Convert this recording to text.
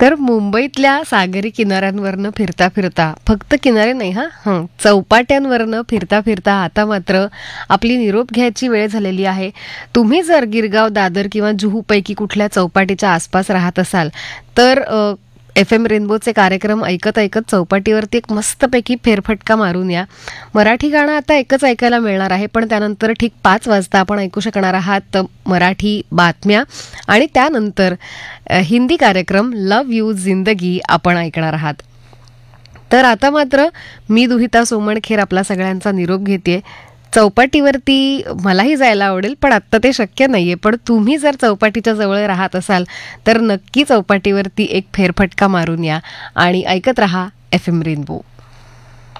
तर मुंबईतल्या सागरी किनाऱ्यांवरनं फिरता फिरता, फक्त किनारे नाही चौपाट्यांवरनं फिरता फिरता आता मात्र आपली निरोप घ्यायची वेळ झालेली आहे. तुम्ही जर गिरगाव, दादर किंवा जुहूपैकी कुठल्या चौपाटीच्या आसपास राहत असाल तर FM रेनबोचे कार्यक्रम ऐकत ऐकत चौपाटीवरती एक मस्तपैकी फेरफटका मारून या. मराठी गाणं आता एकच ऐकायला मिळणार आहे, पण त्यानंतर ठीक 5 वाजता आपण ऐकू शकणार आहात मराठी बातम्या आणि त्यानंतर हिंदी कार्यक्रम लव यू जिंदगी आपण ऐकणार आहात. तर आता मात्र मी दुहिता सोमणखेर आपला सगळ्यांचा निरोप घेते. चौपाटीवरती मलाही जायला आवडेल, पण आत्ता ते शक्य नाहीये. पण तुम्ही जर चौपाटीच्या जवळ राहत असाल तर नक्की चौपाटीवरती एक फेरफटका मारून या आणि ऐकत रहा FM रेनबो.